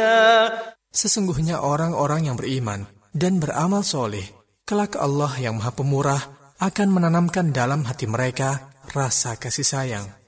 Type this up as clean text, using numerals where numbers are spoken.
هدى. Sesungguhnya orang-orang yang beriman dan beramal soleh, kelak Allah yang Maha Pemurah akan menanamkan dalam hati mereka rasa kasih sayang.